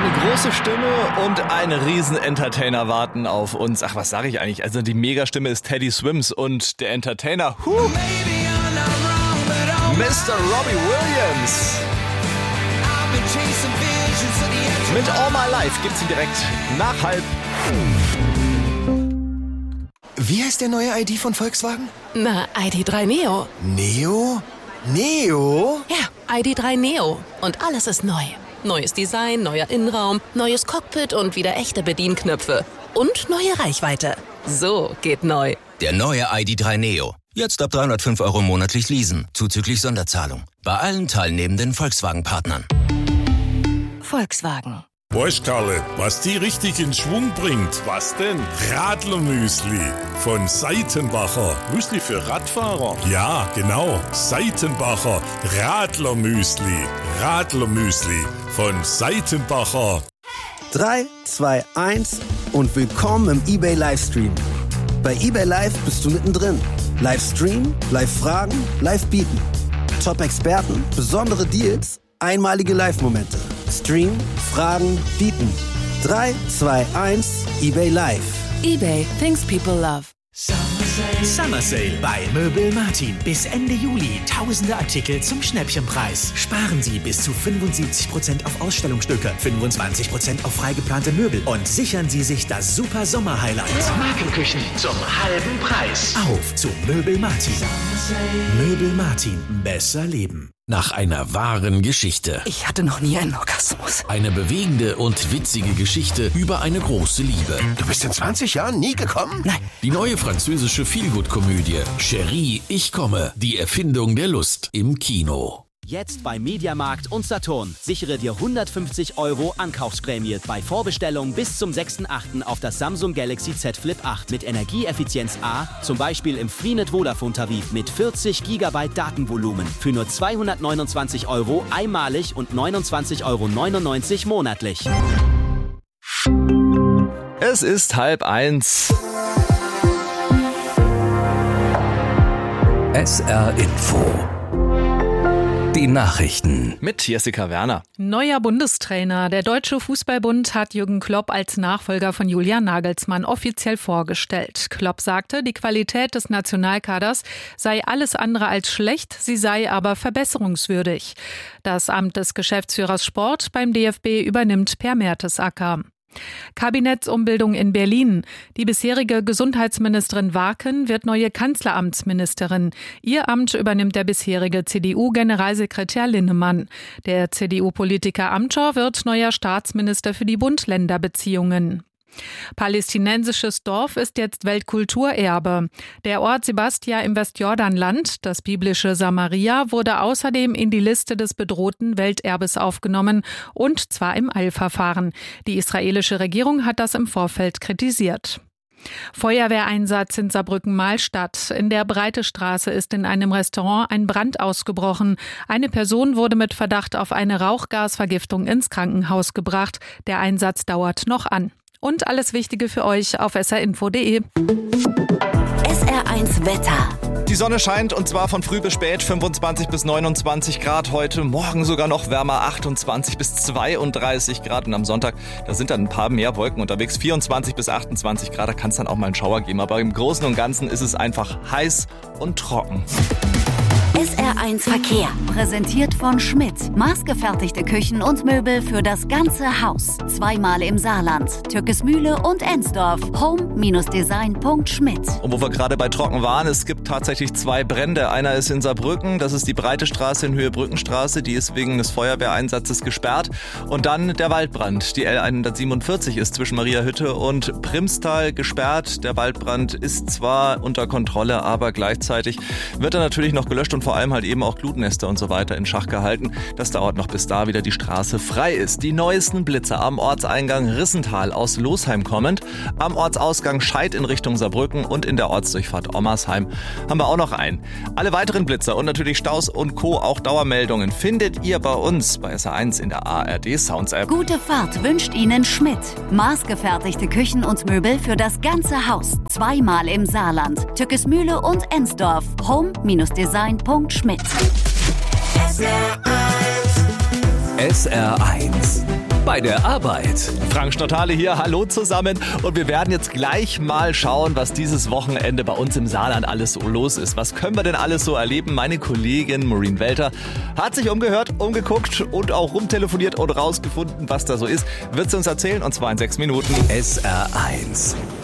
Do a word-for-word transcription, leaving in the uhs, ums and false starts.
Eine große Stimme und ein Riesen-Entertainer warten auf uns. Ach, was sage ich eigentlich? Also die Megastimme ist Teddy Swims und der Entertainer, huh, Mister Robbie Williams. Mit All My Life gibt's ihn direkt nach halb. Wie heißt der neue I D von Volkswagen? Na, I D drei Neo. Neo? Neo? Ja, I D drei Neo. Und alles ist neu. Neues Design, neuer Innenraum, neues Cockpit und wieder echte Bedienknöpfe. Und neue Reichweite. So geht neu. Der neue I D drei Neo. Jetzt ab dreihundertfünf Euro monatlich leasen, zuzüglich Sonderzahlung. Bei allen teilnehmenden Volkswagen-Partnern. Volkswagen. Weißt, Karle, was die richtig in Schwung bringt? Was denn? Radlermüsli von Seitenbacher. Müsli für Radfahrer? Ja, genau. Seitenbacher Radlermüsli. Radlermüsli von Seitenbacher. drei, zwei, eins und willkommen im eBay Livestream. Bei eBay Live bist du mittendrin. Livestream, Live-Fragen, Live-Bieten. Top-Experten, besondere Deals, einmalige Live-Momente. Stream, Fragen, Bieten. drei, zwei, eins, eBay Live. eBay, things people love. Summer Sale bei Möbel Martin. Bis Ende Juli tausende Artikel zum Schnäppchenpreis. Sparen Sie bis zu fünfundsiebzig Prozent auf Ausstellungsstücke, fünfundzwanzig Prozent auf freigeplante Möbel und sichern Sie sich das super Sommer-Highlight. Markenküchen zum halben Preis. Auf zu Möbel Martin. Möbel Martin. Besser leben. Nach einer wahren Geschichte. Ich hatte noch nie einen Orgasmus. Eine bewegende und witzige Geschichte über eine große Liebe. Du bist in zwanzig Jahren nie gekommen? Nein. Die neue französische Feelgood-Komödie Chérie, ich komme. Die Erfindung der Lust im Kino. Jetzt bei Mediamarkt und Saturn. Sichere dir hundertfünfzig Euro Ankaufsprämie bei Vorbestellung bis zum sechsten achten auf das Samsung Galaxy Z Flip acht mit Energieeffizienz A, zum Beispiel im Freenet Vodafone Tarif mit vierzig Gigabyte Datenvolumen für nur zweihundertneunundzwanzig Euro einmalig und neunundzwanzig Euro neunundneunzig monatlich. Es ist halb eins. S R Info. Die Nachrichten. Mit Jessica Werner. Neuer Bundestrainer. Der Deutsche Fußballbund hat Jürgen Klopp als Nachfolger von Julian Nagelsmann offiziell vorgestellt. Klopp sagte, die Qualität des Nationalkaders sei alles andere als schlecht, sie sei aber verbesserungswürdig. Das Amt des Geschäftsführers Sport beim D F B übernimmt Per Mertesacker. Kabinettsumbildung in Berlin. Die bisherige Gesundheitsministerin Warken wird neue Kanzleramtsministerin. Ihr Amt übernimmt der bisherige C D U-Generalsekretär Linnemann. Der C D U-Politiker Amthor wird neuer Staatsminister für die Bund-Länder-Beziehungen. Palästinensisches Dorf ist jetzt Weltkulturerbe. Der Ort Sebastia im Westjordanland, das biblische Samaria, wurde außerdem in die Liste des bedrohten Welterbes aufgenommen, und zwar im Eilverfahren. Die israelische Regierung hat das im Vorfeld kritisiert. Feuerwehreinsatz in Saarbrücken-Mahlstadt. In der Breitestraße ist in einem Restaurant ein Brand ausgebrochen. Eine Person wurde mit Verdacht auf eine Rauchgasvergiftung ins Krankenhaus gebracht. Der Einsatz dauert noch an. Und alles Wichtige für euch auf s r info punkt d e. S R eins Wetter. Die Sonne scheint und zwar von früh bis spät, fünfundzwanzig bis neunundzwanzig Grad heute, morgen sogar noch wärmer, achtundzwanzig bis zweiunddreißig Grad, und am Sonntag, da sind dann ein paar mehr Wolken unterwegs, vierundzwanzig bis achtundzwanzig Grad, da kann es dann auch mal einen Schauer geben, aber im Großen und Ganzen ist es einfach heiß und trocken. S R eins Verkehr, präsentiert von Schmidt. Maßgefertigte Küchen und Möbel für das ganze Haus. Zweimal im Saarland, Türkesmühle und Ensdorf. home design punkt schmidt. Und wo wir gerade bei trocken waren, es gibt tatsächlich zwei Brände. Einer ist in Saarbrücken, das ist die Breite Straße in Höhe Brückenstraße, die ist wegen des Feuerwehreinsatzes gesperrt. Und dann der Waldbrand, die L hundertsiebenundvierzig ist zwischen Mariahütte und Primstal gesperrt. Der Waldbrand ist zwar unter Kontrolle, aber gleichzeitig wird er natürlich noch gelöscht und vor allem halt eben auch Glutnester und so weiter in Schach gehalten. Das dauert noch, bis da wieder die Straße frei ist. Die neuesten Blitze am Ortseingang Rissental aus Losheim kommend, am Ortsausgang Scheid in Richtung Saarbrücken und in der Ortsdurchfahrt Ommersheim haben wir auch noch einen. Alle weiteren Blitzer und natürlich Staus und Co., auch Dauermeldungen, findet ihr bei uns bei S R eins in der A R D Sounds App. Gute Fahrt wünscht Ihnen Schmidt. Maßgefertigte Küchen und Möbel für das ganze Haus. Zweimal im Saarland, Türkesmühle und Ensdorf. home design punkt schmidt. S R eins. S R eins. Bei der Arbeit. Frank Stortale hier, hallo zusammen. Und wir werden jetzt gleich mal schauen, was dieses Wochenende bei uns im Saarland alles so los ist. Was können wir denn alles so erleben? Meine Kollegin Maureen Welter hat sich umgehört, umgeguckt und auch rumtelefoniert und rausgefunden, was da so ist. Wird sie uns erzählen, und zwar in sechs Minuten. S R eins.